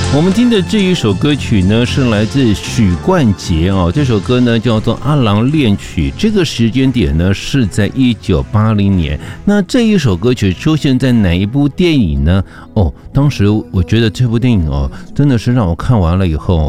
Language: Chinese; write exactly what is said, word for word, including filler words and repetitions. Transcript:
我们听的这一首歌曲呢，是来自许冠杰哦。这首歌呢叫做《阿郎恋曲》，这个时间点呢是在一九八零年。那这一首歌曲出现在哪一部电影呢？哦，当时我觉得这部电影哦，真的是让我看完了以后。